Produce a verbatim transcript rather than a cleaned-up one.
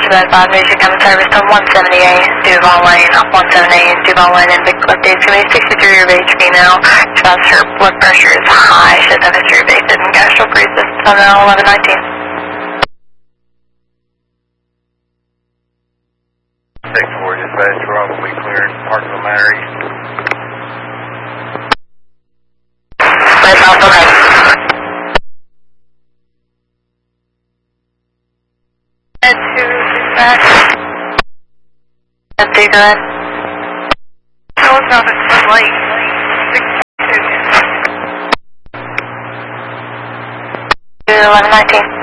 that five news, you're coming service to one seventy-eight Duval Lane, one seventy-eight Duval Lane, and vehicle updates to me, sixty-three year of age female. She has her blood pressure is high, she has a history of AFib and gastroparesis, on eleven nineteen. six four dispatch, Rob will be cleared, Parkville Manor East. That's all, okay. Head to dispatch. Head to good. Tell us how it's so late. six two. eleven nineteen.